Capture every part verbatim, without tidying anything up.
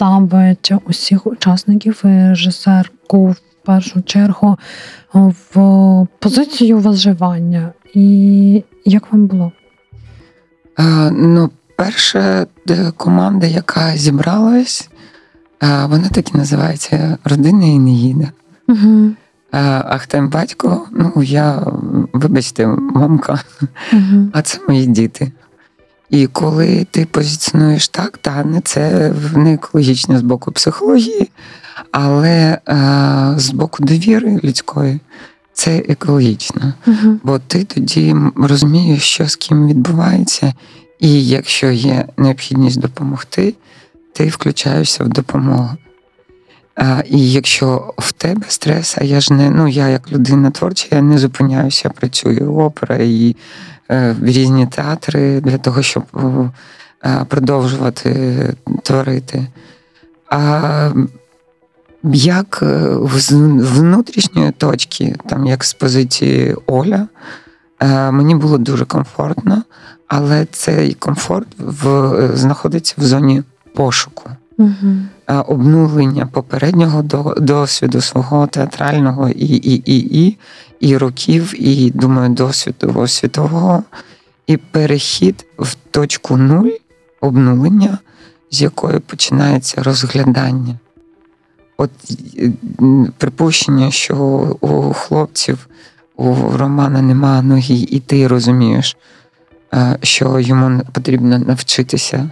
ставить усіх учасників і режисерку в першу чергу в позицію виживання. І як вам було? А, ну, перша команда, яка зібралась, вона так і називається «Родина Енеїда». Угу. Ахтем батько, ну, я, вибачте, мамка, угу. А це мої діти. І коли ти позиціонуєш так, та не це не екологічно з боку психології, але а, з боку довіри людської це екологічно. Угу. Бо ти тоді розумієш, що з ким відбувається, і якщо є необхідність допомогти, ти включаєшся в допомогу. А, і якщо в тебе стрес, а я ж не, ну я як людина творча, я не зупиняюся, працюю опера і е, різні театри для того, щоб е, продовжувати творити. А як з внутрішньої точки, там як з позиції Оля, е, мені було дуже комфортно, але цей комфорт в, знаходиться в зоні пошуку. Угу. Обнулення попереднього досвіду свого театрального і, і, і, і, і років, і, думаю, досвіду світового, і перехід в точку нуль, обнулення, з якої починається розглядання. От припущення, що у хлопців, у Романа нема ноги, і ти розумієш, що йому потрібно навчитися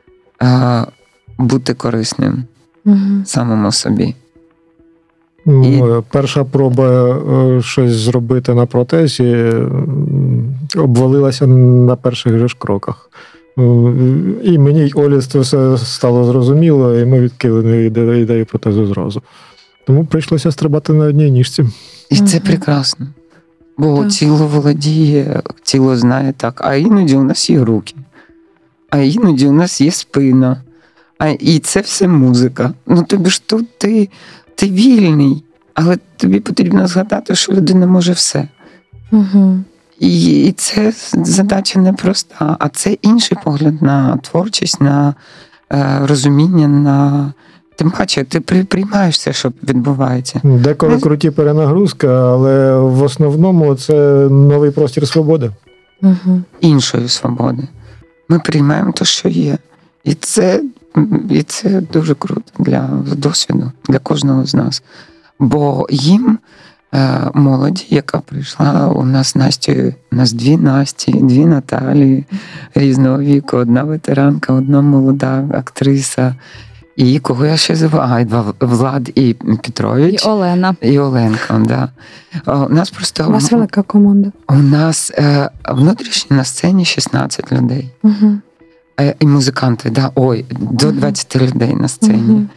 бути корисним угу. самому собі. І... Перша проба щось зробити на протезі обвалилася на перших же ж кроках. І мені й Олі це все стало зрозуміло, і ми відкинули ідею протезу зразу. Тому прийшлося стрибати на одній ніжці. І це прекрасно. Бо так. Тіло володіє, тіло знає так. А іноді у нас є руки. А іноді у нас є спина. А, і це все музика. Ну, тобі ж тут ти, ти вільний, але тобі потрібно згадати, що людина може все. Угу. І, і це задача непроста, а це інший погляд на творчість, на е, розуміння, на... Тим паче, ти приймаєш це, що відбувається. Деколи Ми... круті перенагрузки, але в основному це новий простір свободи. Угу. Іншої свободи. Ми приймаємо те, що є. І це... І це дуже круто для досвіду, для кожного з нас. Бо їм, молоді, яка прийшла, у нас Настю, у нас дві Насті, дві Наталії різного віку, одна ветеранка, одна молода актриса. І кого я ще забула? А, Влад і Петрович. І Олена. І Оленка, да. У нас просто... У вас велика команда. У нас внутрішньо на сцені шістнадцять людей. Угу. І музиканти, да, ой, до двадцять людей на сцені. Uh-huh.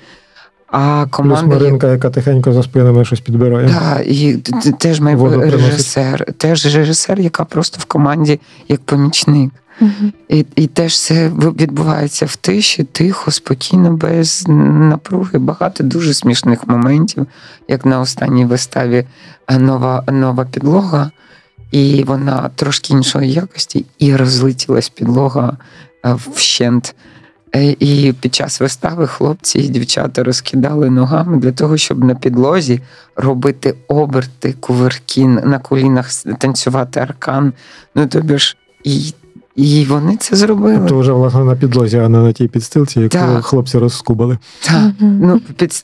А команда... Плюс Маринка, яка тихенько за спинами щось підбирає. Так, і теж мій режисер, теж режисер, яка просто в команді як помічник. Uh-huh. І, і теж це відбувається в тиші, тихо, спокійно, без напруги. Багато дуже смішних моментів, як на останній виставі «Нова, нова підлога», і вона трошки іншої якості, і розлетілась підлога вщент. І під час вистави хлопці і дівчата розкидали ногами для того, щоб на підлозі робити оберти, кувирки, на колінах танцювати аркан. Ну, тобі ж, і, і вони це зробили. То вже, власне, на підлозі, а не на тій підстилці, яку так. хлопці розскубали. Так. Mm-hmm. Ну, під,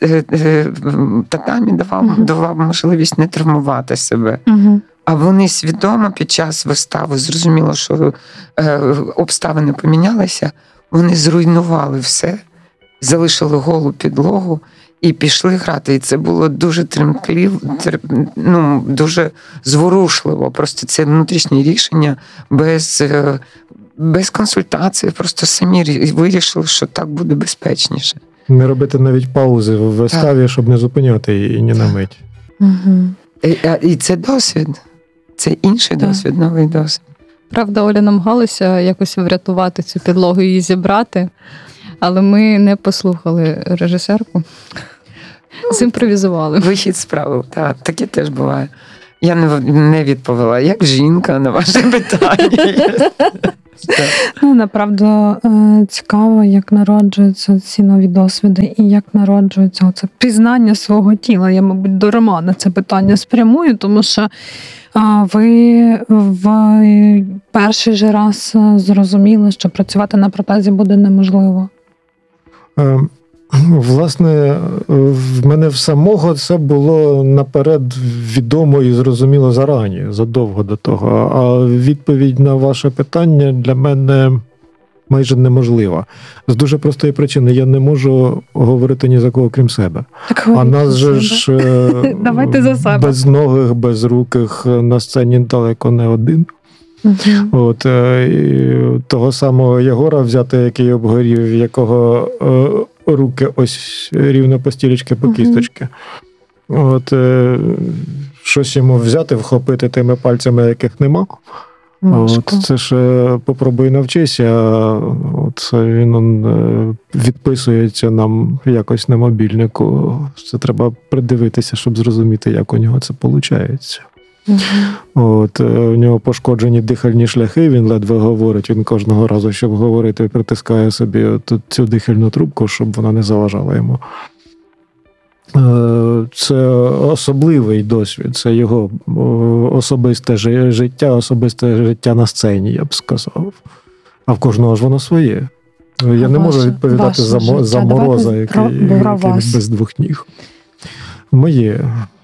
татамі давав, mm-hmm. давав можливість не травмувати себе. Mm-hmm. А вони свідомо під час вистави зрозуміло, що е, обставини помінялися, вони зруйнували все, залишили голу підлогу і пішли грати. І це було дуже тремтлів, трем, ну, дуже зворушливо. Просто це внутрішнє рішення без, е, без консультації. Просто самі вирішили, що так буде безпечніше. Не робити навіть паузи в виставі, так. щоб не зупиняти її ні на мить. Угу. І, і це досвід. Це інший так. досвід, новий досвід. Правда, Оля намагалася якось врятувати цю підлогу і її зібрати, але ми не послухали режисерку. Зімпровізували. Вихід з правил, так, таке теж буває. Я не, не відповіла, як жінка на ваше питання. Ну, направду цікаво, як народжуються ці нові досвіди і як народжується оце пізнання свого тіла. Я, мабуть, до Романа це питання спрямую, тому що ви в перший же раз зрозуміли, що працювати на протезі буде неможливо. Власне, в мене в самого це було наперед відомо і зрозуміло зарані, задовго до того. А відповідь на ваше питання для мене майже неможлива. З дуже простої причини. Я не можу говорити ні за кого, крім себе. Так, а нас же ж Давайте за себе. безногих, безруких на сцені далеко не один. Uh-huh. От, і того самого Єгора взяти, який обгорів, якого руки ось рівно по стілечки, по кісточки. Uh-huh. От, щось йому взяти, вхопити тими пальцями, яких нема. От, це ж попробуй навчися, от, він он, відписується нам якось на мобільнику. Це треба придивитися, щоб зрозуміти, як у нього це виходить. Uh-huh. От, у нього пошкоджені дихальні шляхи, він ледве говорить, він кожного разу, щоб говорити, притискає собі цю дихальну трубку, щоб вона не заважала йому. Це особливий досвід, це його особисте життя, особисте життя на сцені, я б сказав. А в кожного ж воно своє. Я а не можу відповідати за, за Мороза, який, який без двох ніг. Моє.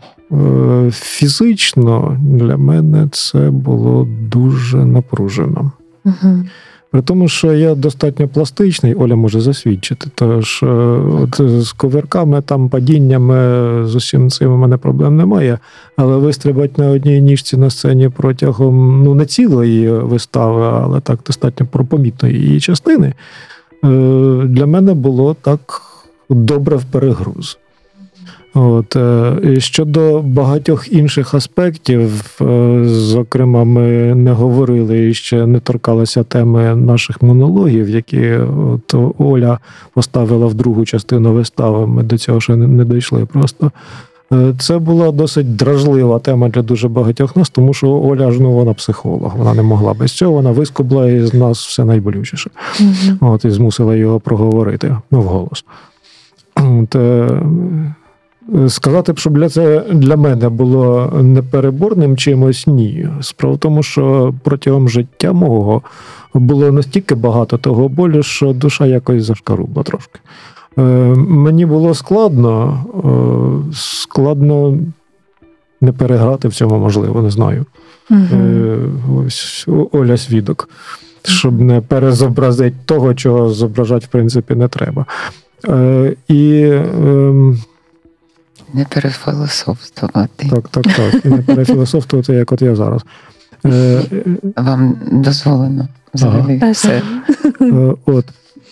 Фізично для мене це було дуже напружено. Угу. При тому, що я достатньо пластичний, Оля може засвідчити, тож от, з ковірками, там, падіннями, з усім цим у мене проблем немає, але вистрибати на одній ніжці на сцені протягом, ну, не цілої вистави, але так достатньо помітної її частини, для мене було так добре в перегруз. От, і щодо багатьох інших аспектів, зокрема, ми не говорили і ще не торкалися теми наших монологів, які от Оля поставила в другу частину вистави, ми до цього ще не дійшли просто. Це була досить дражлива тема для дуже багатьох нас, тому що Оля ж, ну, вона психолог, вона не могла без цього, вона вискубла із нас все найболючіше. Mm-hmm. От, і змусила його проговорити, ну, вголос. От, сказати б, що для це для мене було непереборним чимось, ні. Справа в тому, що протягом життя мого було настільки багато того болю, що душа якось зашкарубла трошки. Е, мені було складно, е, складно не переграти в цьому, можливо, не знаю. Угу. Е, ось Оля свідок, щоб не перезобразити того, чого зображати, в принципі, не треба. Е, і... Е, Не перефілософствувати. Так, так, так. І не перефілософствувати, як от я зараз. Вам дозволено взагалі ага. все. От.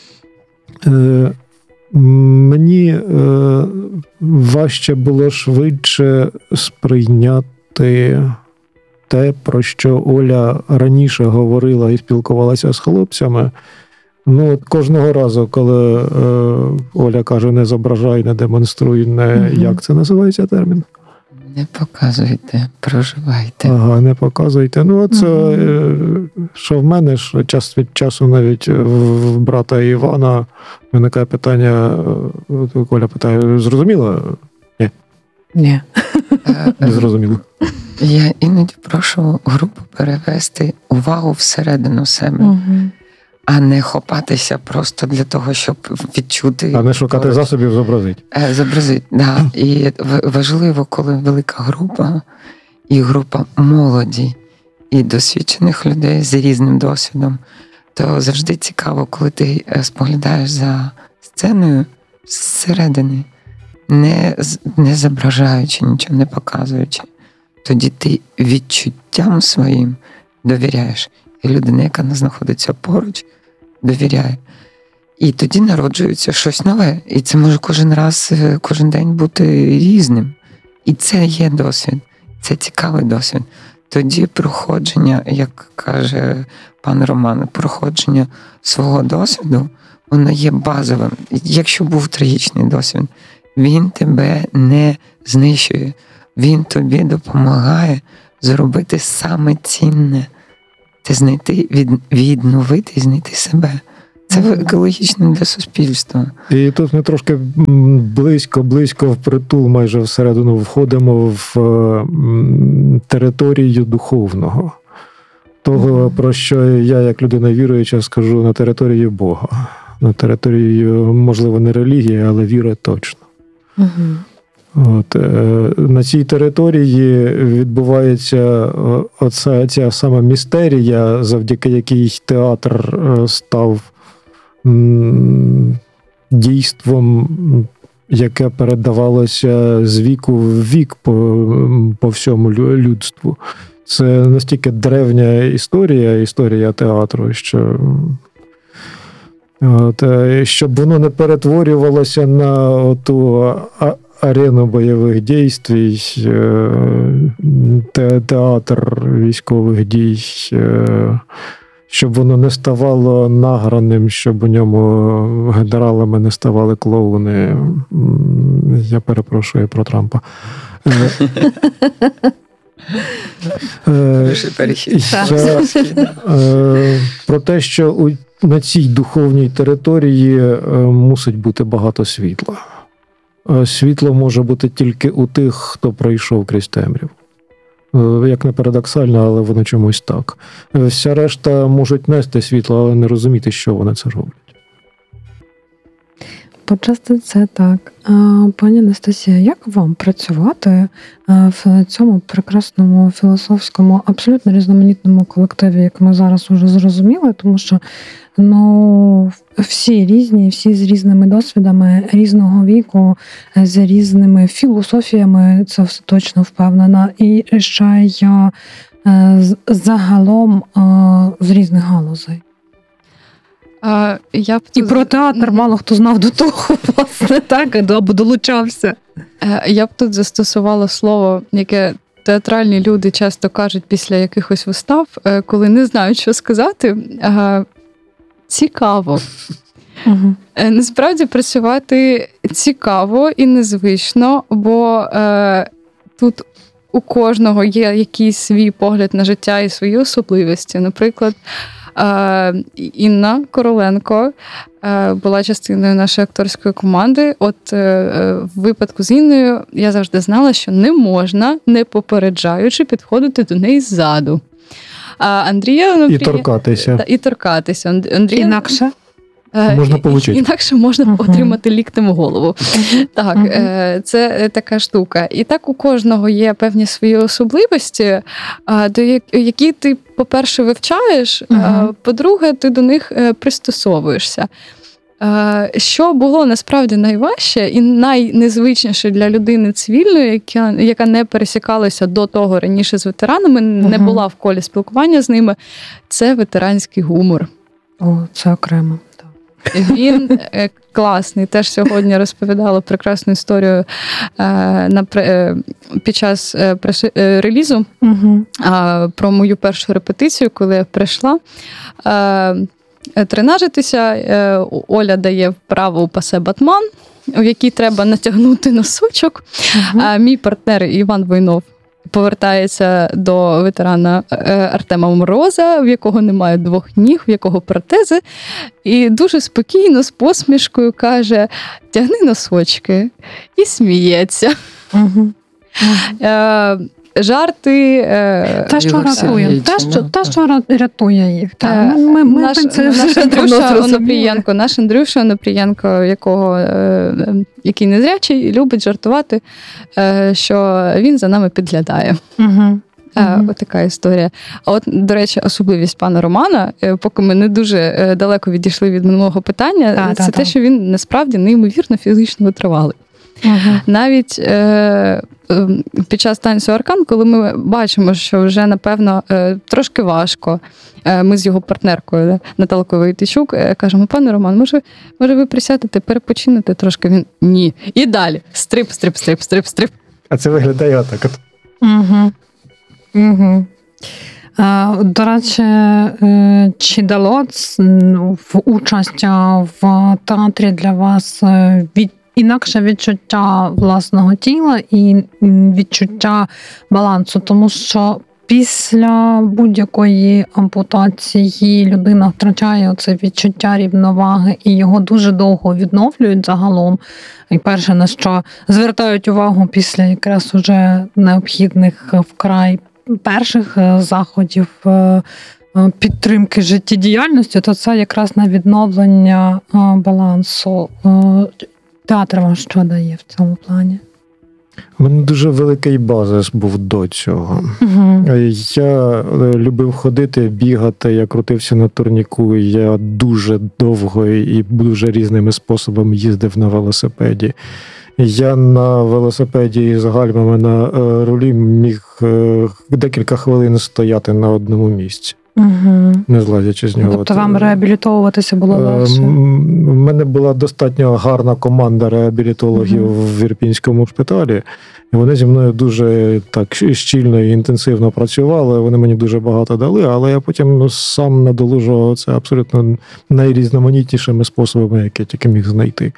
Мені важче було швидше сприйняти те, про що Оля раніше говорила і спілкувалася з хлопцями. Ну, от кожного разу, коли е, Оля каже, не зображай, не демонструй, не угу. як це називається термін? Не показуйте, проживайте. Ага, не показуйте. Ну, от це, угу. е, що в мене ж час від часу навіть в брата Івана виникає питання, Оля питає, зрозуміло? Ні. Ні. Не зрозуміло. Я іноді прошу групу перевести увагу всередину себе. Угу. А не хопатися просто для того, щоб відчути. А не шукати поруч. Засобів зобразити. Зобразити, так. Да. І важливо, коли велика група, і група молоді, і досвідчених людей з різним досвідом, то завжди цікаво, коли ти споглядаєш за сценою зсередини, не, не зображаючи нічого, не показуючи. Тоді ти відчуттям своїм довіряєш. І людина, яка знаходиться поруч, довіряє. І тоді народжується щось нове. І це може кожен раз, кожен день бути різним. І це є досвід. Це цікавий досвід. Тоді проходження, як каже пан Роман, проходження свого досвіду, воно є базовим. Якщо був трагічний досвід, він тебе не знищує. Він тобі допомагає зробити саме цінне. це знайти, від, відновити і знайти себе. Це екологічно для суспільства. І тут ми трошки близько-близько впритул, майже всередину входимо в територію духовного. Того, про що я, як людина віруюча, скажу, на території Бога. На території, можливо, не релігії, але віри точно. Угу. От, на цій території відбувається оця ця сама містерія, завдяки якій театр став дійством, яке передавалося з віку в вік по, по всьому людству. Це настільки древня історія, історія театру, що от, щоб воно не перетворювалося на оту арену бойових дій, театр військових дій, щоб воно не ставало награним, щоб у ньому генералами не ставали клоуни. Я перепрошую про Трампа. Про те, що на цій духовній території мусить бути багато світла. Світло може бути тільки у тих, хто пройшов крізь темряву. Як не парадоксально, але воно чомусь так. Вся решта можуть нести світло, але не розуміти, що вони це роблять. Почасти це так. Пані Анастасія, як вам працювати в цьому прекрасному філософському, абсолютно різноманітному колективі, як ми зараз уже зрозуміли, тому що ну, всі різні, всі з різними досвідами, різного віку, з різними філософіями, це все точно впевнена. І ще я загалом з різних галузей. А, я б І про театр мало хто знав до того, власне, так, або долучався. Я б тут застосувала слово, яке театральні люди часто кажуть після якихось вистав, коли не знають, що сказати. Цікаво. Угу. Насправді працювати цікаво і незвично, бо е, тут у кожного є якийсь свій погляд на життя і свої особливості. Наприклад, Інна Короленко була частиною нашої акторської команди. От в випадку з Інною я завжди знала, що не можна, не попереджаючи, підходити до неї ззаду. А Андрія, Андрія... І торкатися. І торкатися. Андрія... Інакше? Можна получити. Інакше можна uh-huh. отримати ліктем в голову. Так, uh-huh. це така штука. І так у кожного є певні свої особливості, до які ти, по-перше, вивчаєш, uh-huh. по-друге, ти до них пристосовуєшся. Що було насправді найважче і найнезвичніше для людини цивільної, яка, яка не пересікалася до того раніше з ветеранами, uh-huh. не була в колі спілкування з ними, це ветеранський гумор. О, це окремо. Він класний. Теж сьогодні розповідала прекрасну історію на, під час релізу угу. про мою першу репетицію, коли я прийшла тренажитися. Оля дає вправу у пасе батман, в якій треба натягнути носочок. Угу. А мій партнер Іван Войнов повертається до ветерана Артема Мороза, в якого немає двох ніг, в якого протези, і дуже спокійно, з посмішкою каже: тягни носочки, і сміється. Угу. Е, жарти... Та, що рятує, та, що, та, що рятує їх. Та. Ми, ми, ми наш, це наш Андрюша Онопрієнко, наш Андрюша Онопрієнко, якого, який незрячий, любить жартувати, що він за нами підглядає. Угу. Uh-huh. Отака історія. А от, до речі, особливість пана Романа, поки ми не дуже далеко відійшли від минулого питання, та, це та, те, та. що він насправді неймовірно фізично витривалий. Uh-huh. Навіть е, е, під час танцю Аркан, коли ми бачимо, що вже, напевно, е, трошки важко, е, ми з його партнеркою Наталкою Войтичук е, кажемо: пане Роман, може, може ви присядете, перепочинете трошки? Він: ні. І далі. Стрип, стрип, стрип, стрип, стрип. А це виглядає отак от. Угу. Угу. До речі, чи дало в участь в театрі для вас від інакше відчуття власного тіла і відчуття балансу? Тому що після будь-якої ампутації людина втрачає оце відчуття рівноваги і його дуже довго відновлюють загалом. І перше, на що звертають увагу після якраз уже необхідних вкрай перших заходів підтримки життєдіяльності, то це якраз на відновлення балансу. Театр вам що дає в цьому плані? У мене дуже великий базис був до цього. Угу. Я любив ходити, бігати, я крутився на турніку, я дуже довго і дуже різними способами їздив на велосипеді. Я на велосипеді з гальмами на рулі міг декілька хвилин стояти на одному місці. Угу. Не злазячи з нього. Тобто вам реабілітовуватися було легше? У мене була достатньо гарна команда реабілітологів угу. в Ірпінському шпиталі. І вони зі мною дуже так щільно і інтенсивно працювали, вони мені дуже багато дали, але я потім ну, сам надолужував це абсолютно найрізноманітнішими способами, які я тільки міг знайти.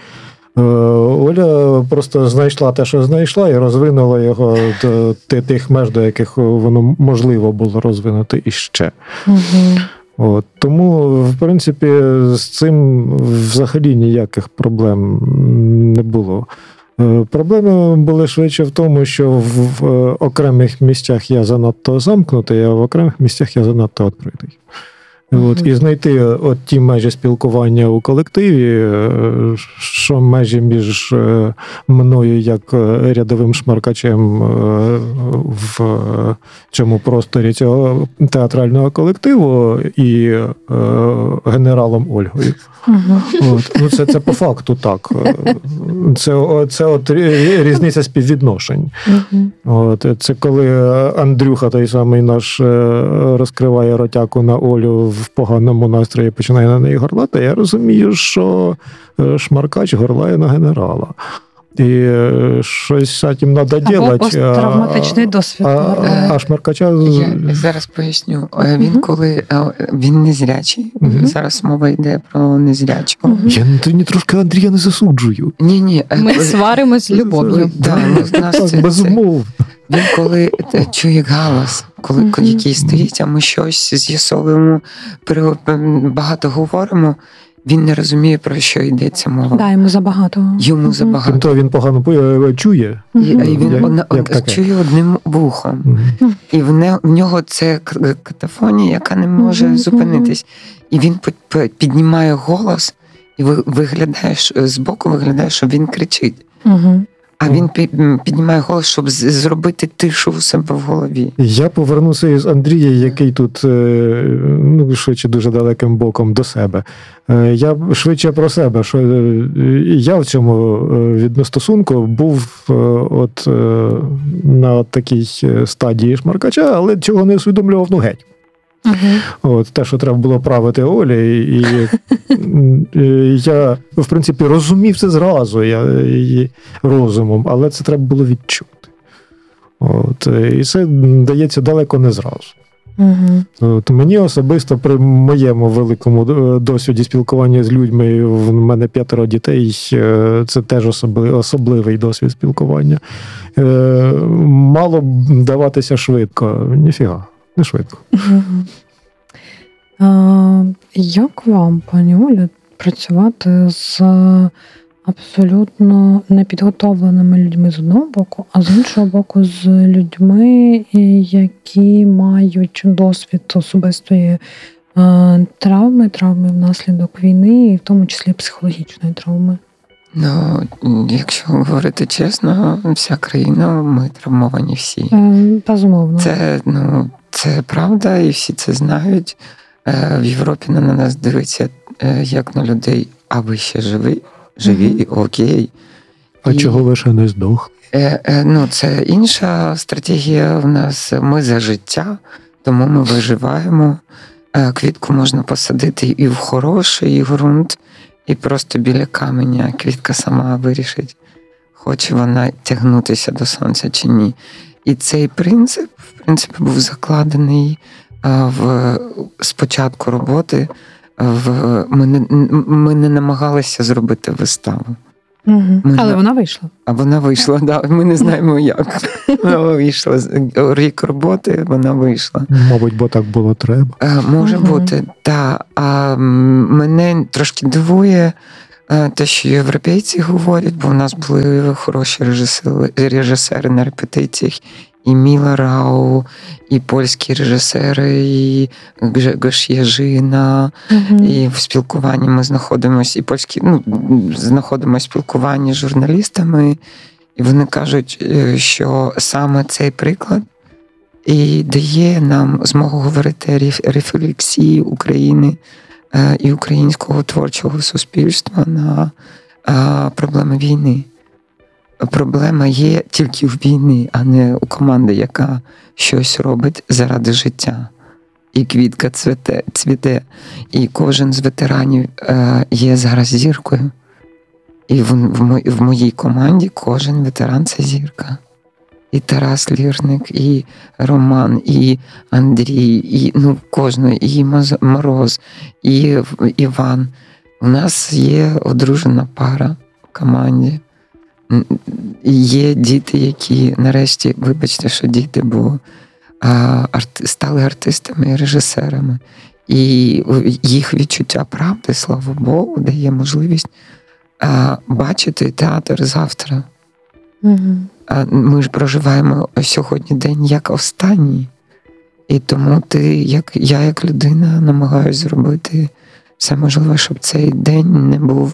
Оля просто знайшла те, що знайшла, і розвинула його до тих меж, до яких воно можливо було розвинути іще. Угу. От. Тому, в принципі, з цим взагалі ніяких проблем не було. Проблеми були швидше в тому, що в окремих місцях я занадто замкнутий, а в окремих місцях я занадто відкритий. От, і знайти от ті межі спілкування у колективі, що межі між мною як рядовим шмаркачем в цьому просторі цього театрального колективу і генералом Ольгою. Угу. От, ну це, це по факту так. Це, це от різниця співвідношень. Угу. От, це коли Андрюха, той самий наш, розкриває ротяку на Олю в поганому настрої і починає на неї горлати, я розумію, що шмаркач горлає на генерала. І щось з цим треба робити. Або посттравматичний досвід. А, а, а шмаркача... Я зараз поясню. Він угу. коли... Він незрячий. Угу. Зараз мова йде про незрячого. Угу. Я не трошки Андрія не засуджую. Ні-ні. Ми сваримось з любов'ю. Да, так, безумовно. Він коли чує галас, коли, угу. який стоїть, а ми щось з'ясовуємо, багато говоримо, він не розуміє, про що йдеться мова. Да, йому забагато. Йому угу. забагато. Тобто він погано чує? І, і він як, од, як од, чує одним вухом. Угу. І в, не, в нього це катафонія, яка не може угу. зупинитись. І він піднімає голос, і виглядає, збоку виглядає, що він кричить. Угу. А він піднімає голос, щоб зробити тишу у себе в голові. Я повернуся із Андрія, який тут, ну, швидше дуже далеким боком до себе. Я швидше про себе, що я в цьому відностосунку був от на такій стадії шмаркача, але цього не усвідомлював, ну, геть. Угу. От, те, що треба було правити Олі, і, і я, в принципі, розумів це зразу я, і розумом, але це треба було відчути. От, і це дається далеко не зразу. Угу. От, мені особисто при моєму великому досвіді спілкування з людьми, в мене п'ятеро дітей, це теж особливий, особливий досвід спілкування. Мало б даватися швидко. Ніфіга. Не швидко. Угу. А, як вам, пані Оля, працювати з абсолютно непідготовленими людьми з одного боку, а з іншого боку з людьми, які мають досвід особистої а, травми, травми внаслідок війни, і в тому числі психологічної травми? Ну, якщо говорити чесно, вся країна, ми травмовані всі. Безумовно. Це, ну, це правда, і всі це знають. В Європі на нас дивиться як на людей, а ви ще живі, живі, mm-hmm. окей. А і, чого ви ще не здохли? Е, е, ну, це інша стратегія в нас. Ми за життя, тому ми виживаємо. Е, квітку можна посадити і в хороший ґрунт, і просто біля каменя. Квітка сама вирішить, хоче вона тягнутися до сонця чи ні. І цей принцип, в принципі, був закладений в спочатку роботи. В, ми, не, ми не намагалися зробити виставу. Угу. Ми Але на- вона вийшла. А вона вийшла, да. Ми не знаємо як. Вона вийшла. Рік роботи, вона вийшла. Мабуть, бо так було треба. Е, Може Мгм. бути, так. А м, мене трошки дивує е, те, що європейці говорять, бо в нас були хороші режисери, режисери на репетиціях. І Міла Рау, і польські режисери, і Гжегош Єжина, Угу. і в спілкуванні ми знаходимося, і польські, ну, знаходимося в спілкуванні з журналістами, і вони кажуть, е, що саме цей приклад і дає нам змогу говорити реф- рефлексії України е, і українського творчого суспільства на е, проблеми війни. Проблема є тільки в війні, а не у команди, яка щось робить заради життя. І квітка цвіте, цвіте. І кожен з ветеранів е, є зараз зіркою. І в, в, мо- в моїй команді кожен ветеран це зірка. І Тарас Лірник, і Роман, і Андрій, і ну, кожний, і Моз- Мороз, і В- Іван. У нас є одружена пара в команді. М, Є діти, які нарешті, вибачте, що діти, бо а, арти, стали артистами і режисерами. І їх відчуття правди, слава Богу, дає можливість а, бачити театр завтра. Угу. А ми ж проживаємо сьогодні день як останній. І тому ти, як я, як людина, намагаюся зробити все можливе, щоб цей день не був,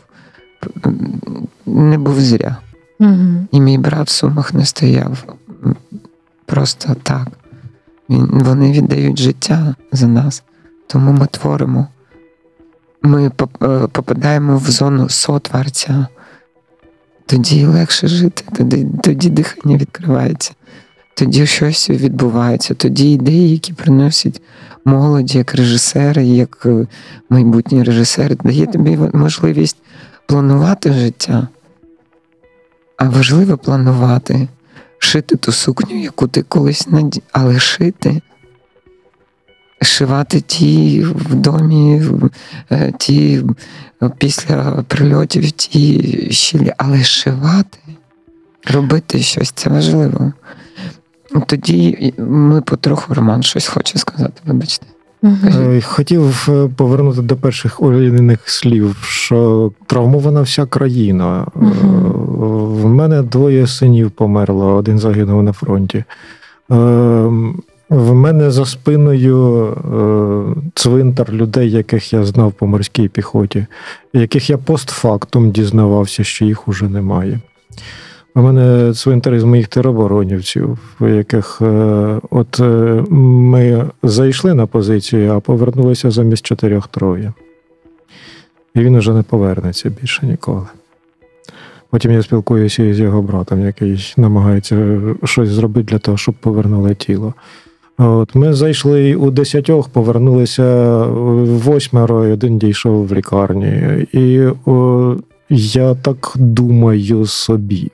не був зря. Угу. І мій брат в Сумах не стояв просто так. Він, вони віддають життя за нас, тому ми творимо. Ми поп- е, попадаємо в зону сотворця. Тоді легше жити, тоді, тоді дихання відкривається, тоді щось відбувається, тоді ідеї, які приносять молоді, як режисери, як е, майбутні режисери, дає тобі можливість планувати життя. А важливо планувати, шити ту сукню, яку ти колись наді... але шити, шивати ті в домі, е, ті після прильотів, ті щілі, але шивати, робити щось, це важливо. Тоді ми потроху, Роман щось хоче сказати, вибачте. Угу. Е, Хотів е, повернути до перших Оліних слів, що травмована вся країна. Е, В мене двоє синів померло, один загинув на фронті. Е, В мене за спиною е, цвинтар людей, яких я знав по морській піхоті, яких я постфактум дізнавався, що їх уже немає. У мене цвинтар із моїх тероборонівців, яких е, от е, ми зайшли на позицію, а повернулися замість чотирьох троє. І він уже не повернеться більше ніколи. Потім я спілкуюся із його братом, який намагається щось зробити для того, щоб повернули тіло. От ми зайшли у десятьох, повернулися восьмеро, і один дійшов в лікарні. І о, я так думаю собі.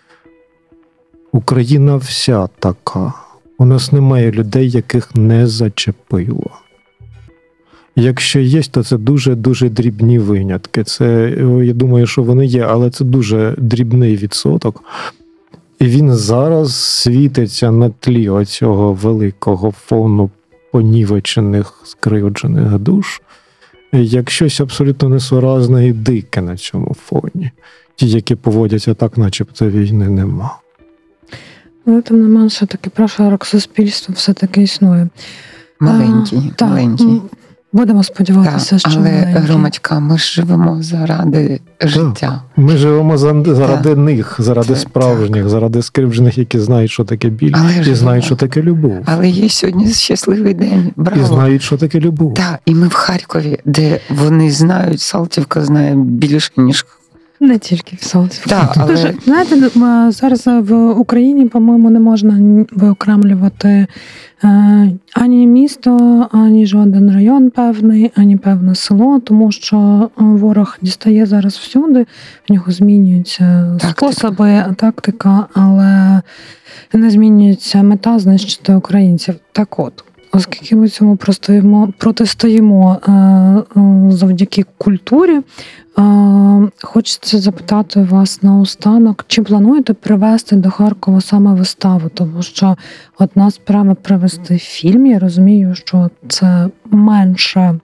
Україна вся така. У нас немає людей, яких не зачепило. Якщо є, то це дуже-дуже дрібні винятки. Це, я думаю, що вони є, але це дуже дрібний відсоток. І він зараз світиться на тлі оцього великого фону понівечених, скривджених душ, як щось абсолютно несуразне і дике на цьому фоні. Ті, які поводяться так, начебто війни нема. Але тим не менше, таки прошарок суспільства все-таки існує. Маленький, А, маленький. Так, будемо сподіватися, Так, що але, маленький. Ромочка, ми ж живемо заради життя. Ми живемо заради Так. них, заради Так, справжніх, так. заради скривджених, які знають, що таке біль, Але і живемо. знають, що таке любов. Але є сьогодні щасливий день. Браво. І знають, що таке любов. Так, і ми в Харкові, де вони знають, Салтівка знає більше, ніж. Не тільки в Салтівці. Так, але- Дуже, знаєте, м, зараз в Україні, по-моєму, не можна виокремлювати е, ані місто, ані жоден район певний, ані певне село, тому що ворог дістає зараз всюди, в нього змінюються Тактика. способи, тактика, але не змінюється мета знищити українців. Так от, оскільки ми цьому простоїмо, протистоїмо е, е, завдяки культурі, Хочеться запитати вас наостанок, чи плануєте привезти до Харкова саме виставу? Тому що одна справа привезти фільм, я розумію, що це менше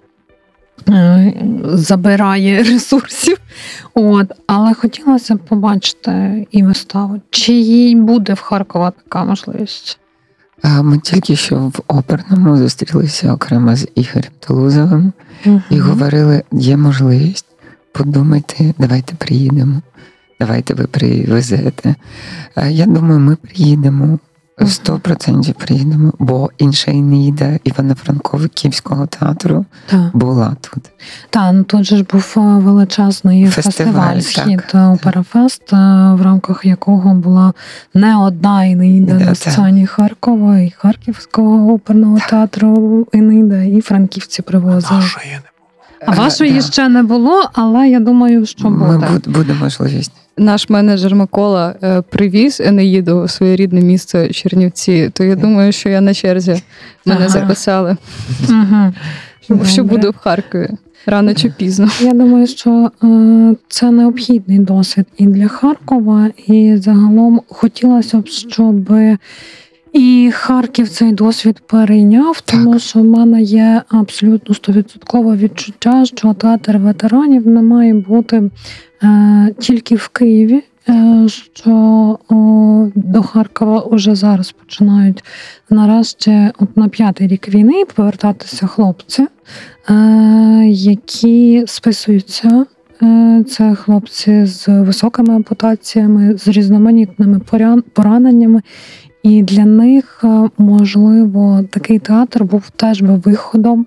забирає ресурсів. От, але хотілося б побачити і виставу. Чи їй буде в Харкова така можливість? Ми тільки що в оперному зустрілися окремо з Ігорем Толузовим угу. і говорили, є можливість, подумайте, давайте приїдемо, давайте ви привезете. Я думаю, ми приїдемо, сто відсотків приїдемо, бо інша Енеїда Івано-Франково-Київського театру так. була тут. Так, ну тут же ж був величезний фестиваль, фестиваль «Схід Операфест», в рамках якого була не одна Енеїда да, на сцені так. Харкова і Харківського оперного театру Енеїда, і франківці привозили. А вашої а, ще не було, але я думаю, що буде. Ми буде можливість. Наш менеджер Микола е, привіз Енеїду у своє рідне місто Чернівці, то я думаю, що я на черзі. Мене ага. записали, ага. що, що буду в Харкові. Рано чи пізно. Я думаю, що е, це необхідний досвід і для Харкова, і загалом хотілося б, щоб і Харків цей досвід перейняв, тому так. що в мене є абсолютно стовідсоткове відчуття, що театр ветеранів не має бути е, тільки в Києві, е, що о, до Харкова уже зараз починають нарешті от на п'ятий рік війни повертатися хлопці, е, які списуються. Це хлопці з високими ампутаціями, з різноманітними пораненнями. І для них, можливо, такий театр був теж би виходом,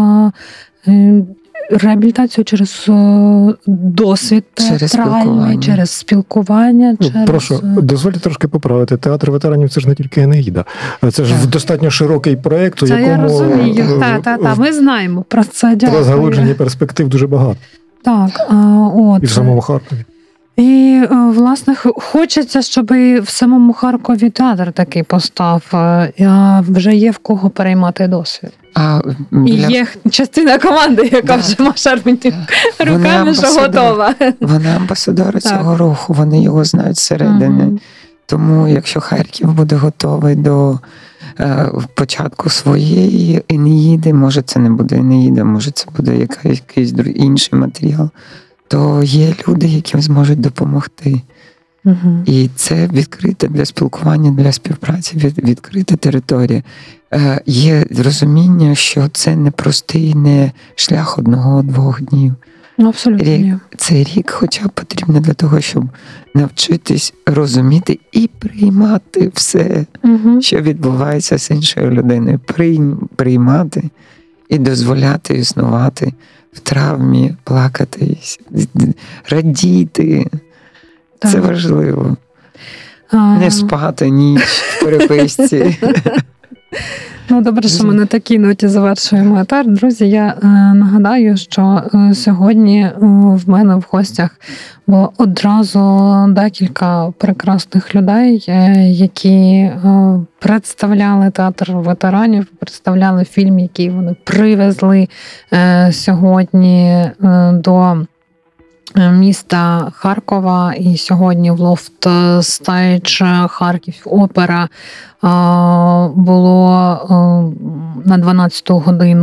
реабілітацію через досвід театральний, через, через спілкування. Ну, через... Прошу, дозвольте трошки поправити. Театр ветеранів – це ж не тільки Енеїда. Це ж так. достатньо широкий проєкт, у це якому... Це я розумію. Так, так, так. Ми знаємо про це. Дякую. Розгалудження перспектив дуже багато. Так, от. І в самому Харкові. І, власне, хочеться, щоб і в самому Харкові театр такий постав. А вже є в кого переймати досвід. А, і для... є частина команди, яка да. вже маша руками, що готова. Вони амбасадори цього руху, вони його знають зсередини. Угу. Тому, якщо Харків буде готовий до е, початку своєї Енеїди, може це не буде Енеїда, може це буде якийсь, якийсь інший матеріал, то є люди, які зможуть допомогти. Угу. І це відкрита для спілкування, для співпраці, від, відкрита територія. Е, є розуміння, що це не простий, не шлях одного-двох днів. Абсолютно. Рік, цей рік хоча б потрібно для того, щоб навчитись розуміти і приймати все, угу. що відбувається з іншою людиною. Приймати і дозволяти існувати в травмі, плакати, радіти. Так. Це важливо. А... Не спати ніч в переписці. Ну, добре, що ми на такій ноті завершуємо етер. Друзі, я е, нагадаю, що е, сьогодні е, в мене в гостях було одразу декілька прекрасних людей, е, які е, представляли театр ветеранів, представляли фільм, який вони привезли е, сьогодні е, до міста Харкова, і сьогодні в Лофт Стейдж Харків опера було на дванадцяту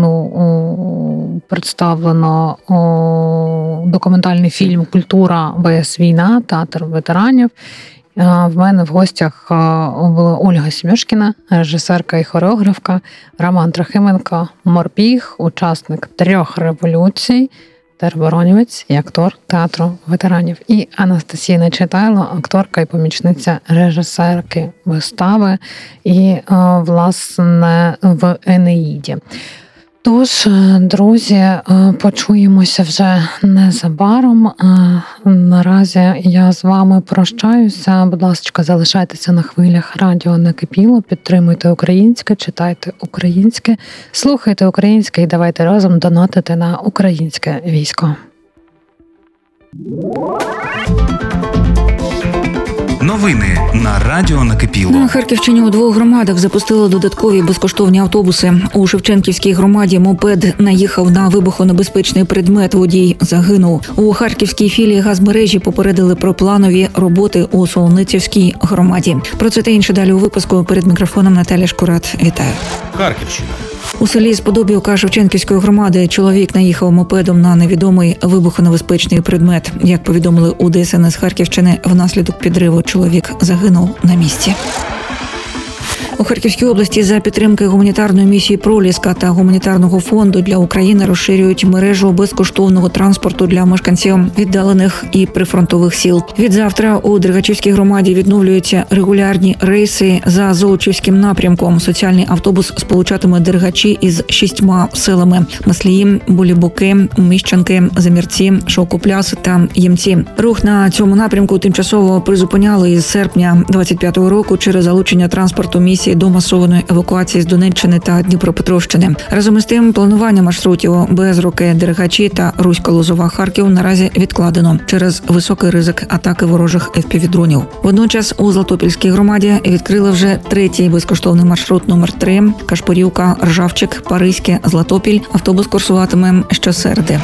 годину представлено документальний фільм «Культура ВС Війна», театр ветеранів. В мене в гостях була Ольга Сімьошкіна, режисерка і хореографка, Роман Трохименко, морпіг, учасник трьох революцій, тероборонівець і актор театру ветеранів. І Анастасія Нечитайло, акторка і помічниця режисерки вистави і, власне, в Енеїді. Тож, друзі, почуємося вже незабаром. Наразі я з вами прощаюся. Будь ласка, залишайтеся на хвилях радіо Накипіло, підтримуйте українське, читайте українське, слухайте українське і давайте разом донатити на українське військо. Новини на Радіо Накипіло. На Харківщині у двох громадах запустили додаткові безкоштовні автобуси. У Шевченківській громаді мопед наїхав на вибухонебезпечний предмет, водій загинув. У Харківській філії газмережі попередили про планові роботи у Солоницівській громаді. Про це та інше далі у випуску. Перед мікрофоном Наталя Шкурат. Вітаю. Харківщина. У селі Сподобівка Шевченківської громади чоловік наїхав мопедом на невідомий вибухонебезпечний предмет. Як повідомили у Д С Н С Харківщини, внаслідок підриву чоловік загинув на місці. У Харківській області за підтримки гуманітарної місії «Проліска» та гуманітарного фонду для України розширюють мережу безкоштовного транспорту для мешканців віддалених і прифронтових сіл. Відзавтра у Дергачівській громаді відновлюються регулярні рейси за Золочівським напрямком. Соціальний автобус сполучатиме Дергачі із шістьма селами – Маслії, Булібуки, Міщанки, Замірці, Шовкопляс та Ємці. Рух на цьому напрямку тимчасово призупиняли із серпня двадцять п'ятого року через залучення транспорту місії до масованої евакуації з Донеччини та Дніпропетровщини. Разом із тим, планування маршрутів Безруки, Дергачі та Руська-Лозова-Харків наразі відкладено через високий ризик атаки ворожих еф пі ві-дронів. Водночас у Златопільській громаді відкрили вже третій безкоштовний маршрут номер три – Кашпорівка, Ржавчик, Паризьке, Златопіль. Автобус курсуватиме щосереди.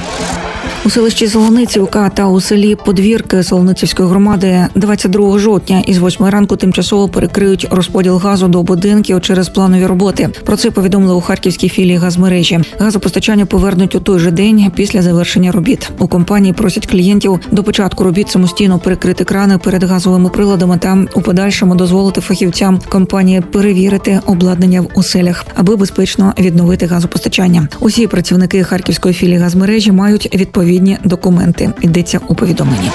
У селищі Солоницівка та у селі Подвірки Солоницівської громади двадцять другого жовтня із восьми ранку тимчасово перекриють розподіл газу до будинків через планові роботи. Про це повідомили у Харківській філії газмережі. Газопостачання повернуть у той же день після завершення робіт. У компанії просять клієнтів до початку робіт самостійно перекрити крани перед газовими приладами та у подальшому дозволити фахівцям компанії перевірити обладнання в оселях, аби безпечно відновити газопостачання. Усі працівники Харківської філії газмережі мають відповідні документи, йдеться у повідомленні.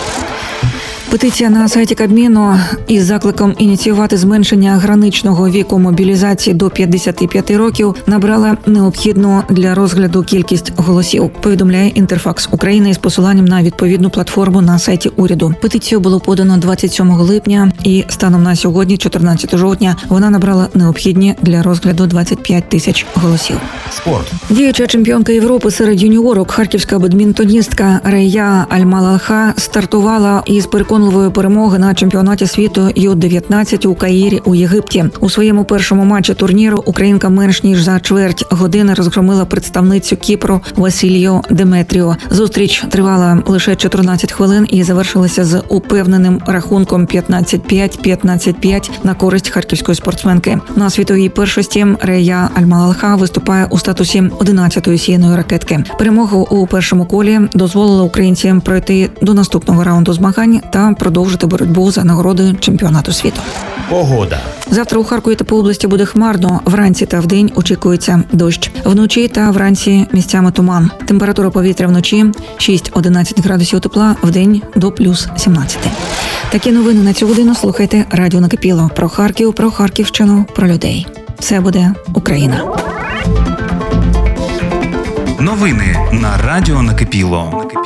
Петиція на сайті Кабміну із закликом ініціювати зменшення граничного віку мобілізації до п'ятдесят п'ять років набрала необхідну для розгляду кількість голосів, повідомляє Інтерфакс України із посиланням на відповідну платформу на сайті уряду. Петицію було подано двадцять сьомого липня і станом на сьогодні, чотирнадцятого жовтня, вона набрала необхідні для розгляду двадцять п'ять тисяч голосів. Спорт. Діюча чемпіонка Європи серед юніорок, харківська бадмінтоністка Рея Аль-Малалха стартувала із переконливої перемоги на чемпіонаті світу ю дев'ятнадцять у Каїрі у Єгипті. У своєму першому матчі турніру українка менш ніж за чверть години розгромила представницю Кіпру Василію Деметріо. Зустріч тривала лише чотирнадцять хвилин і завершилася з упевненим рахунком п'ятнадцять п'ять – п'ятнадцять п'ять на користь харківської спортсменки. На світовій першості Рея Аль-Малалха виступає у статусі одинадцятої сіяної ракетки. Перемогу у першому колі дозволила українцям пройти до наступного раунду змагань та продовжити боротьбу за нагородою чемпіонату світу. Погода. Завтра у Харкові та по області буде хмарно. Вранці та вдень очікується дощ. Вночі та вранці місцями туман. Температура повітря вночі шість-одинадцять градусів тепла, вдень до плюс сімнадцять. Такі новини на цю годину слухайте Радіо Накипіло. Про Харків, про Харківщину, про людей. Все буде Україна. Новини на Радіо Накипіло.